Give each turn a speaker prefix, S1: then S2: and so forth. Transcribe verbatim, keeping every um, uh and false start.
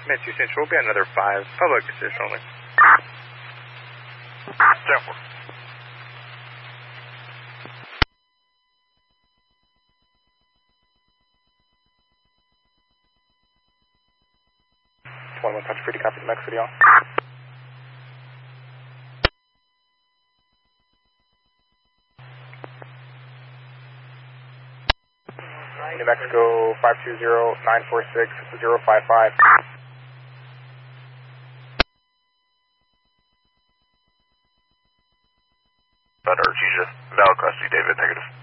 S1: Mid two Central will be another five. Public assist only.
S2: ten four.
S1: twenty-one Country Free to copy the Mex City on. New Mexico five two zero nine four six zero five five.
S2: Thunder, Artesia. Valid Crusty, David, negative.